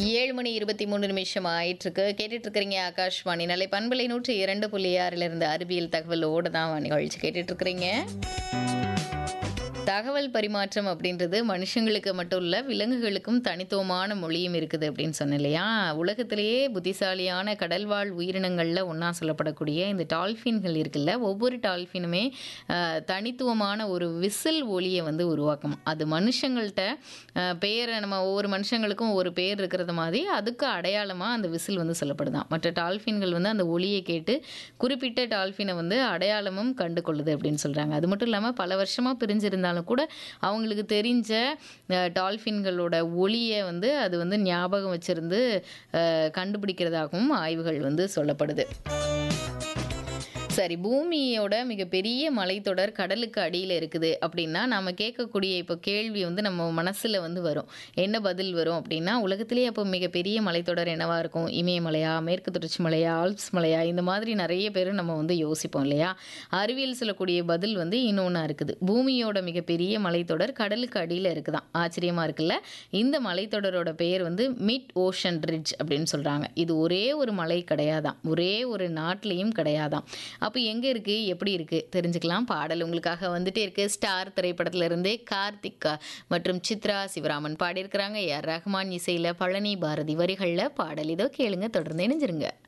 7 மணி 23 நிமிஷம் ஆயிட்டிருக்கு. கேட்டுட்டு இருக்கிறீங்க ஆகாஷ்வாணி நிலை பண்பலை 102.6 அறிவியல் தகவலோடு தான் நிகழ்ச்சி கேட்டுட்டு இருக்கிறீங்க. தகவல் பரிமாற்றம் அப்படின்றது மனுஷங்களுக்கு மட்டும் இல்லை, விலங்குகளுக்கும் தனித்துவமான மொழியும் இருக்குது அப்படின்னு சொன்னேன் இல்லையா? உலகத்திலேயே புத்திசாலியான கடல்வாழ் உயிரினங்களில் ஒன்றா சொல்லப்படக்கூடிய இந்த டால்ஃபின்கள் இருக்குல்ல, ஒவ்வொரு டால்ஃபினுமே தனித்துவமான ஒரு விசில் ஒலியை வந்து உருவாக்கும். அது மனுஷங்கள்கிட்ட பேரை நம்ம ஒவ்வொரு மனுஷங்களுக்கும் ஒரு பேர் இருக்கிறது மாதிரி அதுக்கு அடையாளமாக அந்த விசில் வந்து சொல்லப்படுதான். மற்ற டால்ஃபின்கள் வந்து அந்த ஒலியை கேட்டு குறிப்பிட்ட டால்ஃபினை வந்து அடையாளமும் கண்டு கொள்ளுது அப்படின்னு சொல்கிறாங்க. அது மட்டும் இல்லாமல் பல வருஷமாக பிரிஞ்சிருந்தாலும் கூட அவங்களுக்கு தெரிஞ்ச டால்ஃபின்களோட ஒலியை வந்து அது வந்து ஞாபகம் வச்சிருந்து கண்டுபிடிக்கிறதாகவும் ஆய்வுகள் வந்து சொல்லப்படுது. சரி, பூமியோட மிகப்பெரிய மலைத்தொடர் கடலுக்கு அடியில் இருக்குது அப்படின்னா நம்ம கேட்கக்கூடிய இப்போ கேள்வி வந்து நம்ம மனசில் வந்து வரும். என்ன பதில் வரும் அப்படின்னா, உலகத்திலேயே அப்போ மிகப்பெரிய மலைத்தொடர் என்னவா இருக்கும்? இமயமலையா, மேற்கு தொடர்ச்சி மலையா, ஆல்ப்ஸ் மலையா? இந்த மாதிரி நிறைய பேர் நம்ம வந்து யோசிப்போம் இல்லையா? அறிவியல் சொல்லக்கூடிய பதில் வந்து இன்னொன்றா இருக்குது. பூமியோட மிகப்பெரிய மலைத்தொடர் கடலுக்கு அடியில் இருக்குதான். ஆச்சரியமாக இருக்குல்ல? இந்த மலைத்தொடரோட பெயர் வந்து மிட் ஓஷன் ரிட்ஜ் அப்படின்னு சொல்கிறாங்க. இது ஒரே ஒரு மலை கிடையாதான், ஒரே ஒரு நாட்டிலையும் கிடையாதான். அப்போ எங்கே இருக்குது, எப்படி இருக்குது தெரிஞ்சுக்கலாம். பாடல் உங்களுக்காக வந்துட்டே இருக்கு. ஸ்டார் திரைப்படத்திலிருந்து கார்த்திக் மற்றும் சித்ரா சிவராமன் பாடியிருக்கிறாங்க. AR ரஹ்மான் இசையில் பழனி பாரதி வரிகளில் பாடல் இதோ கேளுங்க, தொடர்ந்து இணைஞ்சிருங்க.